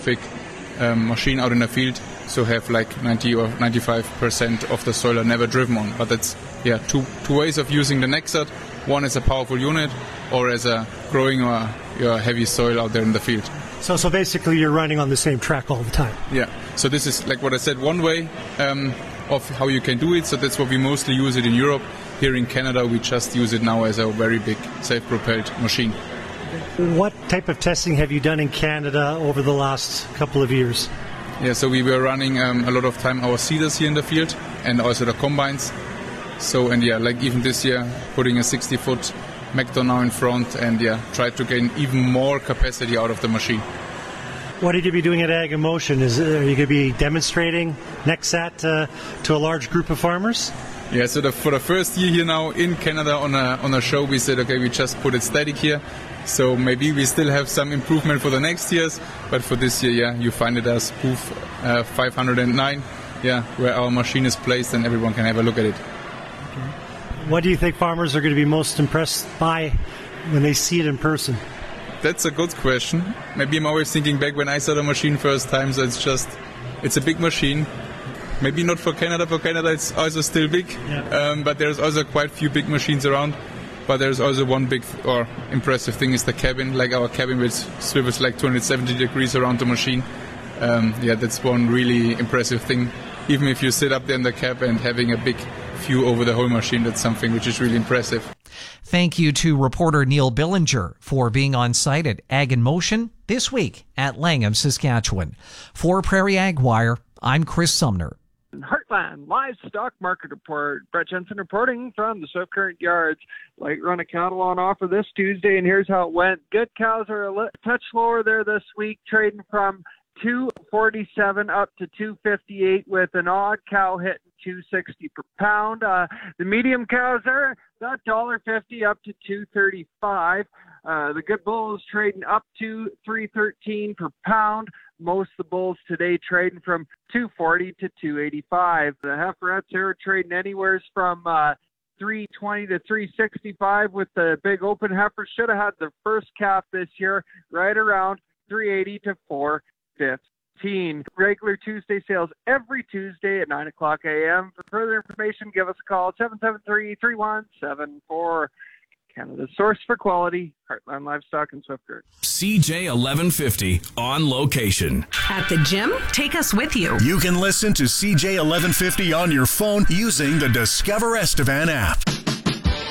perfect machine out in the field, so have like 90 or 95% of the soil are never driven on. But that's two ways of using the Nexat. One is a powerful unit, or as a growing or heavy soil out there in the field. So basically you're running on the same track all the time. Yeah, so this is like what I said, one way of how you can do it. So that's what we mostly use it in Europe. Here in Canada we just use it now as a very big self-propelled machine. What type of testing have you done in Canada over the last couple of years? Yeah, so we were running a lot of time our seeders here in the field and also the combines. So, and like even this year, putting a 60-foot Mector now in front and try to gain even more capacity out of the machine. What are you going to be doing at Ag in Motion? Are you going to be demonstrating Nexat to a large group of farmers? Yeah, so for the first year here now in Canada on a show, we said, okay, we just put it static here. So maybe we still have some improvement for the next years, but for this year, you find it as booth 509, where our machine is placed and everyone can have a look at it. What do you think farmers are going to be most impressed by when they see it in person? That's a good question. Maybe I'm always thinking back when I saw the machine first time, so it's a big machine. Maybe not for Canada. For Canada, it's also still big, but there's also quite a few big machines around. But there's also one big or impressive thing is the cabin, like our cabin which swivels like 270 degrees around the machine. That's one really impressive thing. Even if you sit up there in the cab and having a big view over the whole machine, that's something which is really impressive. Thank you to reporter Neil Billinger for being on site at Ag in Motion this week at Langham, Saskatchewan. For Prairie Ag Wire, I'm Chris Sumner. Heartland Livestock Market Report. Brett Jensen reporting from the Swift Current Yards. Light run of cattle on offer this Tuesday, and here's how it went. Good cows are a touch lower there this week, trading from $247 up to $258 with an odd cow hitting $260 per pound. The medium cows are that $1.50 up to $235. The good bulls trading up to $313 per pound. Most of the bulls today trading from $240 to $285. The heiferettes here are trading anywhere from $320 to $365 with the big open heifers. Should have had their first calf this year, right around $380 to $415. Regular Tuesday sales every Tuesday at 9 o'clock a.m. For further information, give us a call, 773-3174. Canada's source for quality, Heartland Livestock and Swift Current. CJ 1150 on location. At the gym, take us with you. You can listen to CJ 1150 on your phone using the Discover Estevan app.